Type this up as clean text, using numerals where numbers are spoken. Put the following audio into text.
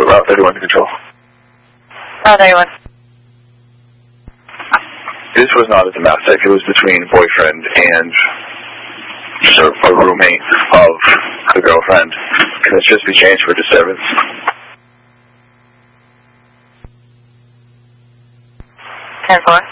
Route 31 to control. Route 31. This was not a domestic. It was between boyfriend and a roommate of the girlfriend. Can this just be changed for disturbance? 10-4.